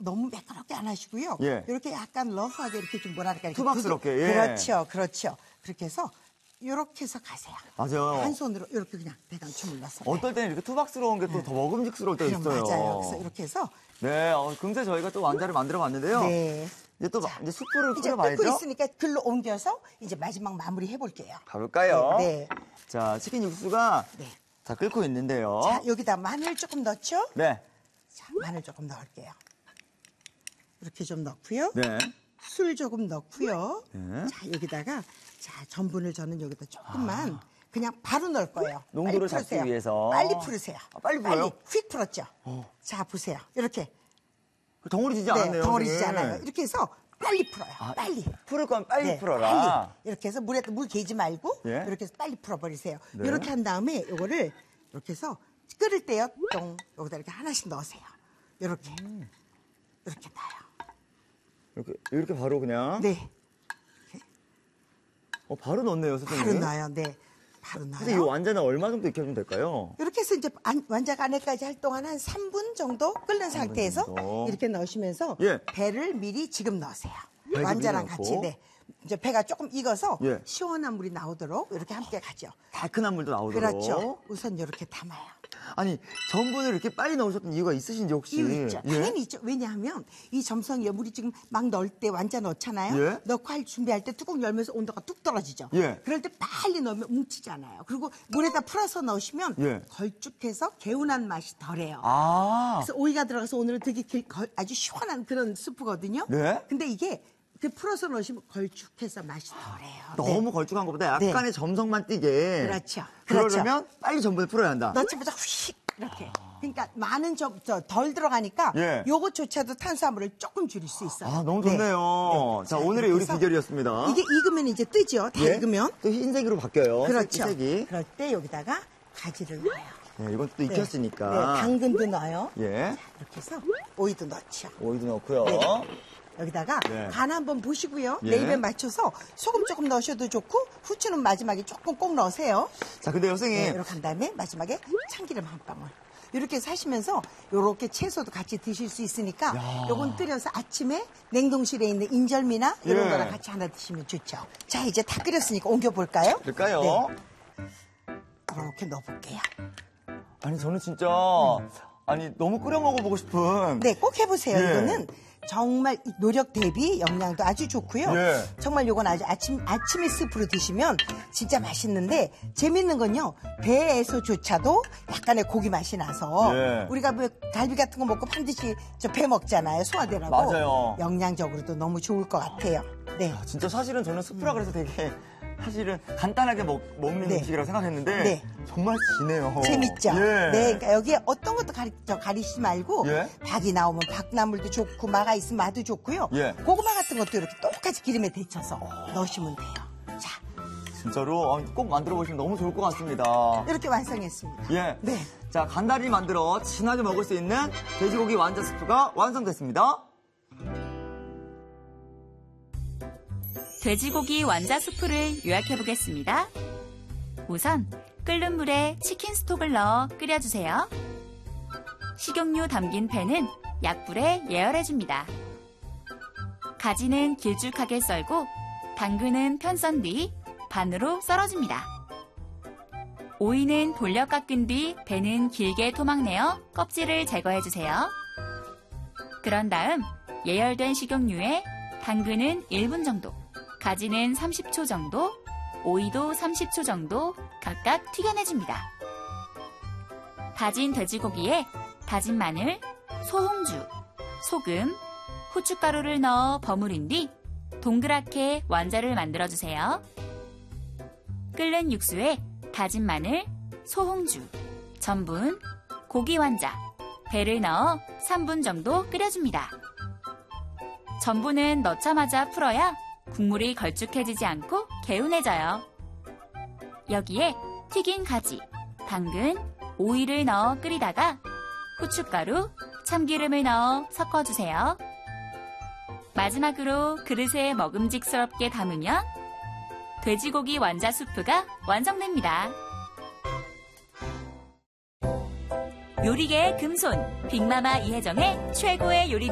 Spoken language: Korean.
너무 매끄럽게 안 하시고요. 예. 이렇게 약간 러프하게 이렇게 좀 뭐랄까 이렇게 투박스럽게. 예. 그렇죠, 그렇죠. 그렇게 해서 이렇게 해서 가세요. 맞아요. 한 손으로 이렇게 그냥 대강 춤을 놨어요. 어떨 때는 이렇게 투박스러운 게 또 더 먹음직스러울 때가 있어요. 맞아요. 그래서 이렇게 해서 네, 금세 저희가 또 완자를 만들어봤는데요. 네. 이제 또 이제 수프를 이제 끓여봐야죠. 끓고 있으니까 글로 옮겨서 이제 마지막 마무리 해볼게요. 가볼까요? 네. 자, 치킨 육수가 네. 자 끓고 있는데요. 자, 여기다 마늘 조금 넣죠? 네. 자, 마늘 조금 넣을게요. 이렇게 좀 넣고요. 네. 술 조금 넣고요. 네. 자, 여기다가 자, 전분을 저는 여기다 조금만 그냥 바로 넣을 거예요. 농도를 빨리 잡기 풀으세요. 위해서. 빨리 풀으세요. 빨리 풀어요? 휙 풀었죠? 자, 보세요. 이렇게. 덩어리 지지 않았네요. 덩어리 지지 선생님. 않아요. 이렇게 해서 빨리 풀어요. 빨리. 풀을 건 빨리 네, 풀어라. 빨리. 이렇게 해서 물에 물 개지 말고 예. 이렇게 해서 빨리 풀어버리세요. 네. 이렇게 한 다음에 이거를 이렇게 해서 끓을 때요. 똥 여기다 이렇게 하나씩 넣으세요. 이렇게. 이렇게 놔요. 이렇게 바로 그냥. 네. 바로 넣네요, 선생님. 바로 놔요. 네. 바로 놔요. 근데 이 완자는 얼마 정도 익혀주면 될까요? 이렇게 해서 이제 완자가 안에까지 할 동안 한 3분 정도 끓는 상태에서 정도. 이렇게 넣으시면서 예. 배를 미리 지금 넣으세요. 배 완자랑 미리 같이. 넣고. 네. 이제 배가 조금 익어서 예. 시원한 물이 나오도록 이렇게 함께 가죠. 달큰한 물도 나오도록. 그렇죠. 우선 이렇게 담아요. 아니, 전분을 이렇게 빨리 넣으셨던 이유가 있으신지 혹시? 이유 있죠. 예? 당연히 있죠. 왜냐하면 이 점성이요. 물이 지금 막 넣을 때 완자 넣잖아요. 예. 넣고 할 준비할 때 뚜껑 열면서 온도가 뚝 떨어지죠. 예. 그럴 때 빨리 넣으면 뭉치잖아요. 그리고 물에다 풀어서 넣으시면 예. 걸쭉해서 개운한 맛이 덜해요. 아. 그래서 오이가 들어가서 오늘은 되게 아주 시원한 그런 스프거든요. 네. 근데 이게 그 풀어서 넣으시면 걸쭉해서 맛이 덜해요. 너무 걸쭉한 것보다 약간의 점성만 띄게. 그렇죠. 그러려면 빨리 전분을 풀어야 한다. 넣자마자 휙 이렇게. 그러니까 많은 덜 들어가니까 예. 요것조차도 탄수화물을 조금 줄일 수 있어요. 아, 너무 네. 좋네요. 자, 오늘의 요리 그래서 비결이었습니다. 이게 익으면 이제 뜨죠. 다 예? 익으면. 또 흰색으로 바뀌어요. 그렇죠. 색이. 그럴 때 여기다가 가지를 넣어요. 네, 이건 또 네. 익혔으니까. 네, 당근도 넣어요. 예. 이렇게 해서 오이도 넣죠. 오이도 넣고요. 네. 여기다가 네. 간 한번 보시고요. 예. 내 입에 맞춰서 소금 조금 넣으셔도 좋고 후추는 마지막에 조금 꼭 넣으세요. 자, 근데 선생님. 네, 이렇게 한 다음에 마지막에 참기름 한 방울. 이렇게 해서 하시면서 이렇게 채소도 같이 드실 수 있으니까 요건 끓여서 아침에 냉동실에 있는 인절미나 이런 예. 거랑 같이 하나 드시면 좋죠. 자, 이제 다 끓였으니까 옮겨볼까요? 될까요? 네. 이렇게 넣어볼게요. 아니, 저는 진짜, 아니, 너무 끓여 먹어보고 싶은. 네, 꼭 해보세요. 예. 이거는 정말 노력 대비 영양도 아주 좋고요. 예. 정말 요건 아주 아침에 스프로 드시면 진짜 맛있는데 재밌는 건요. 배에서조차도 약간의 고기 맛이 나서 예. 우리가 뭐 갈비 같은 거 먹고 반드시 저 배 먹잖아요. 소화되라고. 맞아요. 영양적으로도 너무 좋을 것 같아요. 네. 진짜 사실은 저는 스프라 그래서 되게 사실은 간단하게 먹는 네. 음식이라고 생각했는데 네. 정말 지네요. 재밌죠? 예. 네, 그러니까 여기에 어떤 것도 가리지 말고 예. 박이 나오면 박나물도 좋고 마가 있으면 마도 좋고요. 예. 고구마 같은 것도 이렇게 똑같이 기름에 데쳐서 넣으시면 돼요. 자, 진짜로 꼭 만들어 보시면 너무 좋을 것 같습니다. 이렇게 완성했습니다. 예. 네. 자, 간단히 만들어 진하게 먹을 수 있는 돼지고기 완자 스프가 완성됐습니다. 돼지고기 완자 수프를 요약해 보겠습니다. 우선 끓는 물에 치킨 스톡을 넣어 끓여주세요. 식용유 담긴 팬은 약불에 예열해줍니다. 가지는 길쭉하게 썰고 당근은 편썬 뒤 반으로 썰어줍니다. 오이는 돌려 깎은 뒤 배는 길게 토막내어 껍질을 제거해주세요. 그런 다음 예열된 식용유에 당근은 1분 정도, 가지는 30초 정도, 오이도 30초 정도 각각 튀겨내줍니다. 다진 돼지고기에 다진 마늘, 소홍주, 소금, 후춧가루를 넣어 버무린 뒤 동그랗게 완자를 만들어주세요. 끓는 육수에 다진 마늘, 소홍주, 전분, 고기 완자, 배를 넣어 3분 정도 끓여줍니다. 전분은 넣자마자 풀어야 국물이 걸쭉해지지 않고 개운해져요. 여기에 튀긴 가지, 당근, 오이를 넣어 끓이다가 후춧가루, 참기름을 넣어 섞어주세요. 마지막으로 그릇에 먹음직스럽게 담으면 돼지고기 완자 수프가 완성됩니다. 요리계의 금손 빅마마 이혜정의 최고의 요리